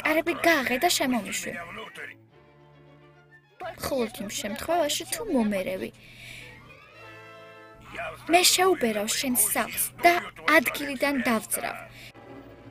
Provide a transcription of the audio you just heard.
კარები გააღე და შემომიშვი. მხოლოდ იმ შემთხვევაში, თუ მომერევი. მე შეუბერავ შენ სახლს და ადგილიდან დავძრავ.